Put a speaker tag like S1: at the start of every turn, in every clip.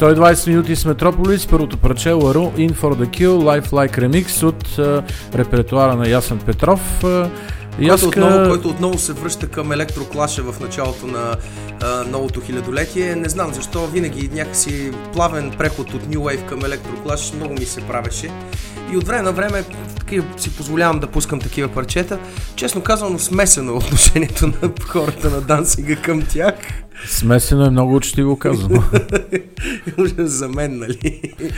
S1: 120 минути с Метрополис, първото парче Лару, In for the Kill, Lifelike Remix от репертуара на Ясен Петров.
S2: Който отново се връща към електроклаша в началото на новото хилядолетие. Не знам защо, винаги някакси плавен преход от New Wave към електроклаш много ми се правеше. И от време на време си позволявам да пускам такива парчета. Честно казано, смесено отношението на хората на дансинга към тях.
S1: Смесено е много учтиво казано.
S2: За мен, нали?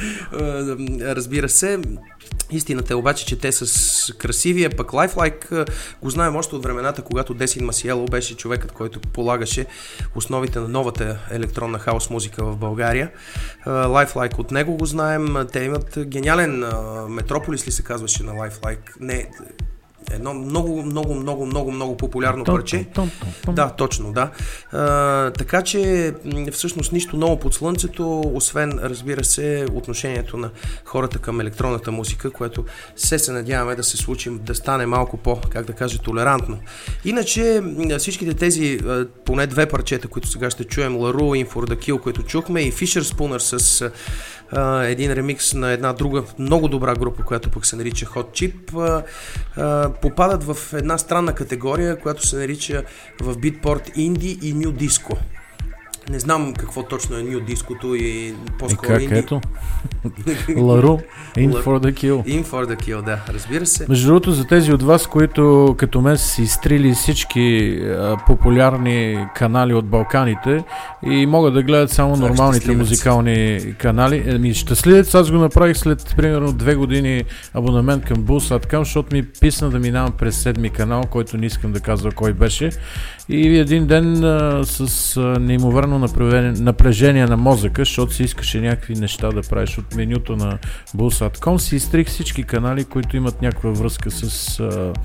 S2: Разбира се. Истината е обаче, че те с красивия, пък Lifelike го знаем още от времената, когато Десин Масиело беше човекът, който полагаше основите на новата електронна хаос музика в България. Lifelike от него го знаем, те имат гениален Метрополис ли се казваше на Lifelike? Не, едно много популярно парче. Да, точно, да. Така че всъщност нищо ново под слънцето, освен, разбира се, отношението на хората към електронната музика, което се надяваме да се случи, да стане малко по, как да кажа, толерантно. Иначе всичките тези поне две парчета, които сега ще чуем, Larue, In for the Kill, които чухме, и Fisher Spooner с един ремикс на една друга много добра група, която пък се нарича Hot Chip, попадат в една странна категория, която се нарича в битпорт инди и ню диско. Не знам какво точно е ню диското и по-скоро инди.
S1: Как ето? Larue, In for the Kill.
S2: In for the Kill, да, разбира се.
S1: Между другото, за тези от вас, които като мен си изтрили всички популярни канали от Балканите и могат да гледат само нормалните музикални канали. Щастливец, аз го направих след примерно 2 години абонамент към Булсаткам, защото ми писна да минавам през 7-ми канал, който не искам да казва кой беше. И един ден с неимоверно напрежение на мозъка, защото си искаше някакви неща да правиш от менюто на Bulls.com, си изтрих всички канали, които имат някаква връзка с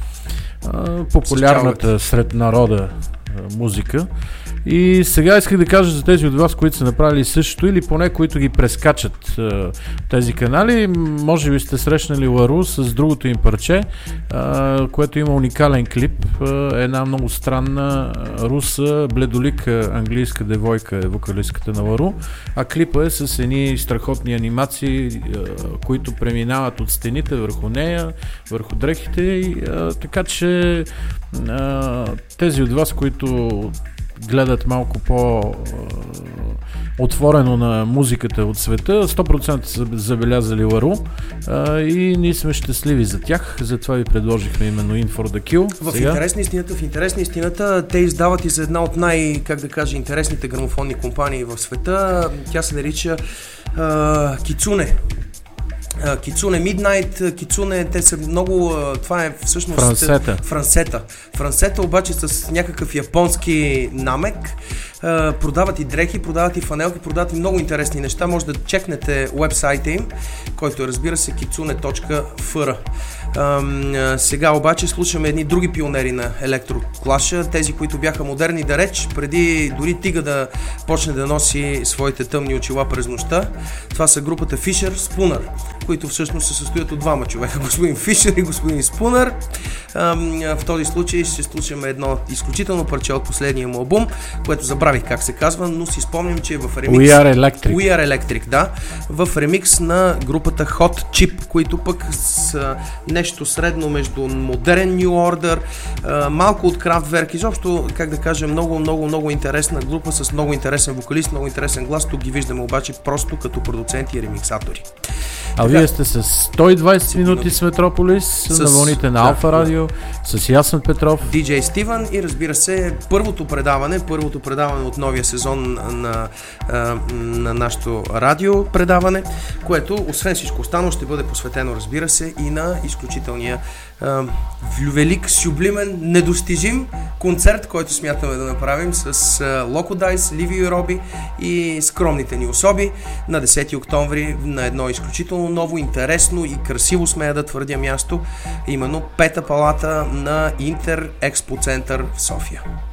S1: популярната сред народа музика. И сега исках да кажа за тези от вас, които са направили същото, или поне които ги прескачат тези канали. Може би сте срещнали Larue с другото им парче, което има уникален клип. Една много странна руса, бледолика английска девойка е вокалистката на Larue, а клипа е с едни страхотни анимации, които преминават от стените върху нея, върху дрехите. Така че тези от вас, които гледат малко по-отворено на музиката от света, 100% са забелязали Larue и ние сме щастливи за тях, затова ви предложихме именно In for the Kill.
S2: В интерес на истината, те издават и за една от интересните грамофонни компании в света. Тя се нарича Kitsune. Kitsune Midnight, Kitsune, те са много, това е всъщност Франсета, обаче с някакъв японски намек. Продават и дрехи, продават и фанелки, продават и много интересни неща. Може да чекнете уебсайта им, който разбира се kitsune.fr. Сега обаче слушаме едни други пионери на електроклаша, тези, които бяха модерни да реч, преди дори Тига да почне да носи своите тъмни очила през нощта. Това са групата Fisher Spooner, които всъщност се състоят от двама човека, господин Фишер и господин Спунър. В този случай ще слушаме едно изключително парче от последния му албум, което забравих как се казва, но си спомням, че е в ремикс
S1: We Are
S2: Electric, да, в ремикс на групата Hot Chip, които пък са нещо средно между модерен New Order, малко от Kraftwerk, изобщо, как да кажа, много интересна група с много интересен вокалист, много интересен глас. Тук ги виждаме обаче просто като продуценти и ремиксатори.
S1: А вие сте с 120 минути с Метрополис, на вълните на Алфа Радио, с Ясен Петров,
S2: DJ Стивън и разбира се първото предаване от новия сезон на нашото радио предаване, което освен всичко останало ще бъде посветено, разбира се, и на изключителния велик, сюблимен, недостижим концерт, който смятаме да направим с Локо Дайс, Ливио и Роби и скромните ни особи на 10 октомври на едно изключително ново, интересно и красиво, смея да твърдя, място, именно Пета палата на Интер Експо Център в София.